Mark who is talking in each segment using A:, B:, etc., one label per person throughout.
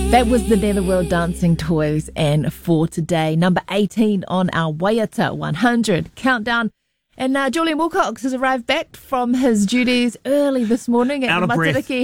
A: That was the Netherworld Dancing Toys, and for today, number 18 on our Waiata 100 countdown. And Julian Wilcox has arrived back from his duties early this morning at the Matariki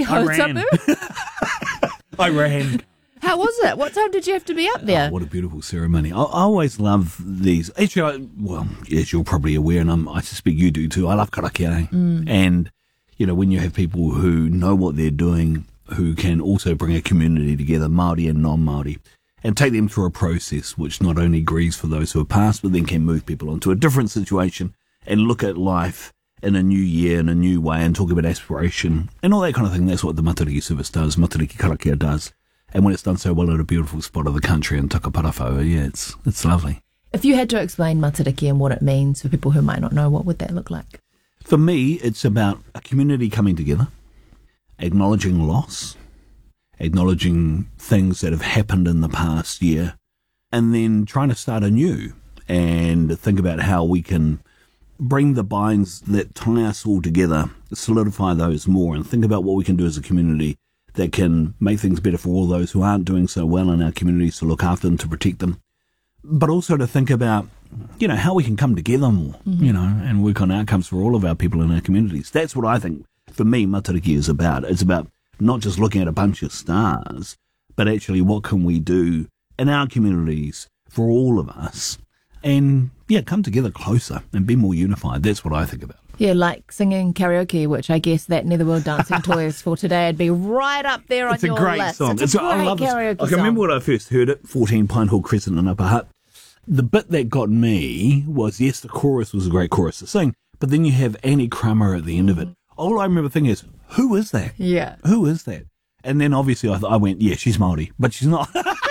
A: Hotapu.
B: I ran.
A: How was it? What time did you have to be up there?
B: Oh, what a beautiful ceremony. I always love these. Actually, as you're probably aware, and I suspect you do too, I love karakia. And, when you have people who know what they're doing, who can also bring a community together, Māori and non-Māori, and take them through a process which not only grieves for those who have passed, but then can move people onto a different situation and look at life in a new year, in a new way, and talk about aspiration and all that kind of thing. That's what the Matariki service does, Matariki Karakia does. And when it's done so well at a beautiful spot of the country in Takaparawhau, it's lovely.
A: If you had to explain Matariki and what it means for people who might not know, what would that look like?
B: For me, it's about a community coming together, acknowledging loss, acknowledging things that have happened in the past year, and then trying to start anew and think about how we can bring the binds that tie us all together, solidify those more, and think about what we can do as a community that can make things better for all those who aren't doing so well in our communities, to look after them, to protect them, but also to think about, how we can come together more, and work on outcomes for all of our people in our communities. That's what I think, for me, Matariki is about. It's about not just looking at a bunch of stars, but actually what can we do in our communities for all of us, and come together closer and be more unified. That's what I think about.
A: Yeah, like singing karaoke, which I guess that Netherworld Dancing Toys for today would be right up there on your list.
B: It's a great song.
A: It's a great
B: I love
A: karaoke
B: I can remember when I first heard it, 14 Pine Hall Crescent in Upper Hutt. The bit that got me was, yes, the chorus was a great chorus to sing, but then you have Annie Kramer at the end of it. All I remember thinking is, who is that?
A: Yeah.
B: Who is that? And then obviously I went, yeah, she's Māori, but she's not.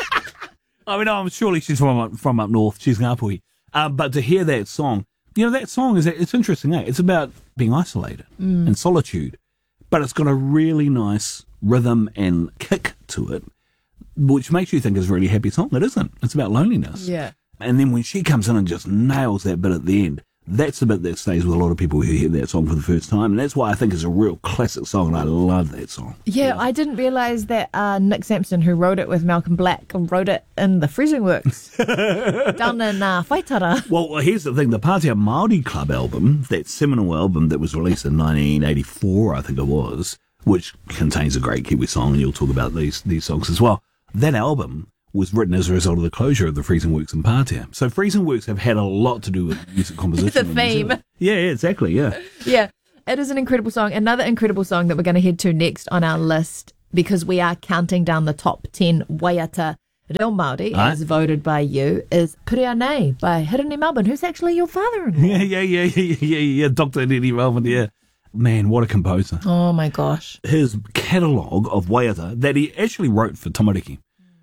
B: I'm surely she's from up north. She's Ngāpuhi. But to hear that song, that song it's interesting, eh? It's about being isolated and solitude, but it's got a really nice rhythm and kick to it, which makes you think it's a really happy song. It isn't. It's about loneliness.
A: Yeah.
B: And then when she comes in and just nails that bit at the end, that's the bit that stays with a lot of people who hear that song for the first time. And that's why I think it's a real classic song, and I love that song.
A: Yeah, I didn't realise that Nick Sampson, who wrote it with Malcolm Black, wrote it in the Freezing Works down in Whaitara.
B: Well, here's the thing. The Pātea Māori Club album, that seminal album that was released in 1984, I think it was, which contains a great Kiwi song, and you'll talk about these songs as well. That album was written as a result of the closure of the Freezing Works in Pātea. So Freezing Works have had a lot to do with music composition.
A: It's a theme.
B: Yeah, exactly, yeah.
A: Yeah, it is an incredible song. Another incredible song that we're going to head to next on our list, because we are counting down the top 10 Waiata Reo Māori, as voted by you, is Pirianei by Hirini Melbourne, who's actually your father-in-law.
B: Yeah, Dr. Hirini Melbourne, yeah. Man, what a composer.
A: Oh, my gosh.
B: His catalogue of Waiata that he actually wrote for Tamariki.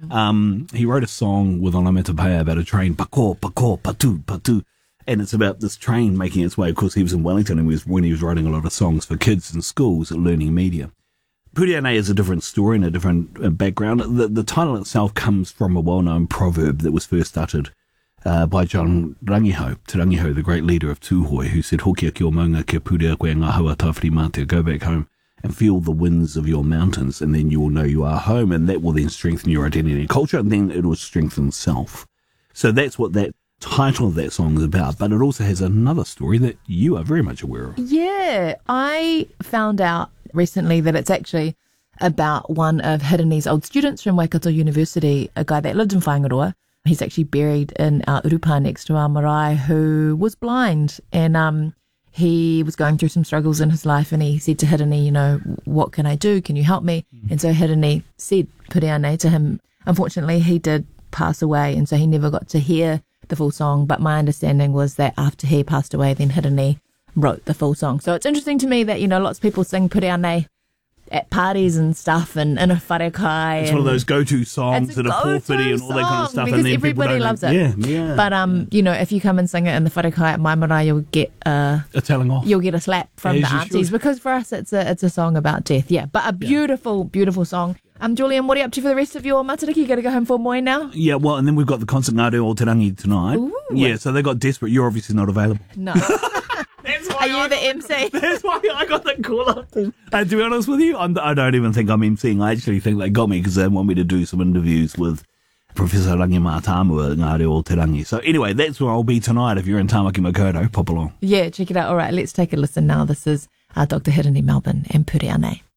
B: He wrote a song with Ona Metapaya about a train, pako, patu, patu. And it's about this train making its way. Of course, he was in Wellington and when he was writing a lot of songs for kids in schools at Learning Media. Pirianei is a different story and a different background. The title itself comes from a well-known proverb that was first uttered by John Rangiho, Te Rangiho, the great leader of Tūhoe, who said, Hokia ki o maunga kia purea koe ngā haua tawhiri mātea, go back home and feel the winds of your mountains, and then you will know you are home, and that will then strengthen your identity and culture, and then it will strengthen self. So that's what that title of that song is about, but it also has another story that you are very much aware of.
A: Yeah, I found out recently that it's actually about one of Hirini's old students from Waikato University, a guy that lived in Whangaroa. He's actually buried in our urupa next to our marae, who was blind, and he was going through some struggles in his life, and he said to Hirini, what can I do? Can you help me? And so Hirini said Pirianei to him. Unfortunately, he did pass away, and so he never got to hear the full song. But my understanding was that after he passed away, then Hirini wrote the full song. So it's interesting to me that, lots of people sing Pirianei at parties and stuff, and in a wharekai.
B: It's one of those go-to songs at a porphyry and all that kind of stuff.
A: Because
B: and then
A: everybody loves it.
B: Yeah.
A: But, if you come and sing it in the wharekai at my marae, you'll get
B: a telling off.
A: You'll get a slap from the aunties, because for us it's a song about death. Yeah, but a beautiful, beautiful song. Julian, what are you up to for the rest of your matariki? You got to go home for Moe now?
B: Yeah, well, and then we've got the concert Ngāru o Te Rangi tonight.
A: Ooh.
B: Yeah, so they got desperate. You're obviously not available.
A: No. Are you the MC?
B: That's why I got the call up. To be honest with you, I don't even think I'm emceeing. I actually think they got me because they want me to do some interviews with Professor Rangi Mātāmua, Ngāre o Te Rangi. So anyway, that's where I'll be tonight. If you're in Tamaki Makaurau, pop along.
A: Yeah, check it out. All right, let's take a listen now. This is Dr. Hirini Melbourne and Puri Anei.